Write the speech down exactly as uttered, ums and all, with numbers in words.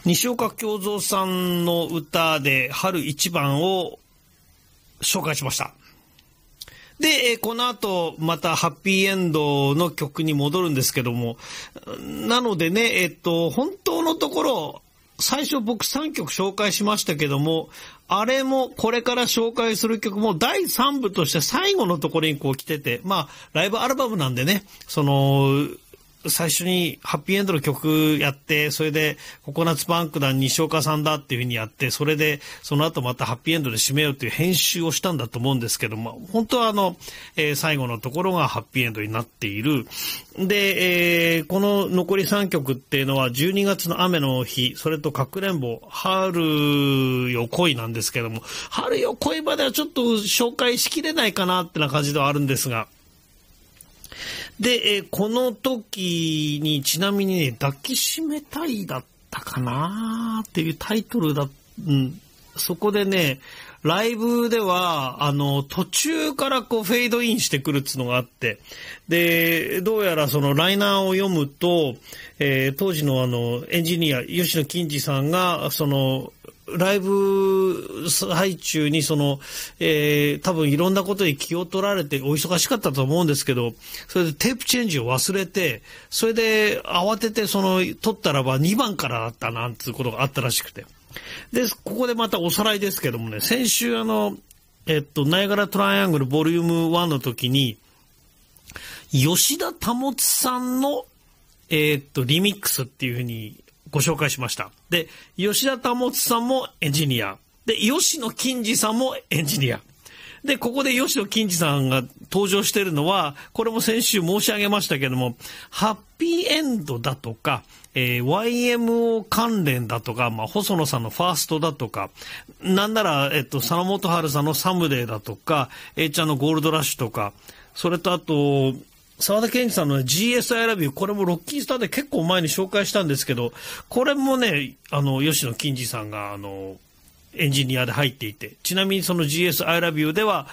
西岡京三さんの歌で春一番を紹介しました。で、この後またハッピーエンドの曲に戻るんですけども、なのでね、えっと、本当のところ、最初僕さんきょく紹介しましたけども、あれもこれから紹介する曲もだいさんぶとして最後のところにこう来てて、まあライブアルバムなんでね、その最初にハッピーエンドの曲やって、それでココナッツパンクだ西岡さんだっていう風にやって、それでその後またハッピーエンドで締めようっていう編集をしたんだと思うんですけども、本当はあの、えー、最後のところがハッピーエンドになっている。で、えー、この残りさんきょくっていうのはじゅうにがつの雨の日、それとかくれんぼ、春よ来いなんですけども、春よ来いまではちょっと紹介しきれないかなってな感じではあるんですが、で、えー、この時にちなみにね、抱きしめたいだったかなっていうタイトルだ、うん、そこでね、ライブでは、あの、途中からこうフェードインしてくるっていうのがあって、で、どうやらそのライナーを読むと、えー、当時のあの、エンジニア、吉野金次さんが、その、ライブ最中にその、えー、多分いろんなことに気を取られてお忙しかったと思うんですけど、それでテープチェンジを忘れて、それで慌ててその、撮ったらばにばんからだったなんていうことがあったらしくて。で、ここでまたおさらいですけどもね、先週あの、えっと、ナイアガラトライアングルボリュームワンの時に、吉田保さんの、えっと、リミックスっていうふうにご紹介しました。で、吉田保さんもエンジニア。で、吉野金次さんもエンジニア。で、ここで吉野金次さんが登場しているのは、これも先週申し上げましたけども、ハッピーエンドだとか、えー、ワイエムオー 関連だとか、まあ、細野さんのファーストだとか、なんなら、えっと、佐野元春さんのサムデーだとか、A ちゃんのゴールドラッシュとか、それとあと、沢田研二さんの ジーエスアイ ラビュー、これもロッキースターで結構前に紹介したんですけど、これもね、あの、吉野金次さんが、あの、エンジニアで入っていて、ちなみにその ジーエスアイ ラビューでは、